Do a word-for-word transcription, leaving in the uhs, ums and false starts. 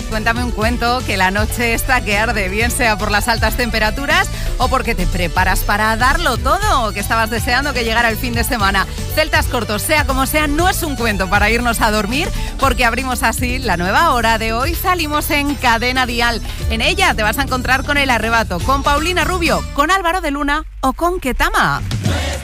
cuéntame un cuento, que la noche está que arde, bien sea por las altas temperaturas o porque te preparas para darlo todo, que estabas deseando que llegara el fin de semana. Celtas Cortos, sea como sea, no es un cuento para irnos a dormir, porque abrimos así la nueva hora de hoy. Salimos en Cadena Dial. En ella te vas a encontrar con El Arrebato, con Paulina Rubio, con Álvaro de Luna o con Ketama.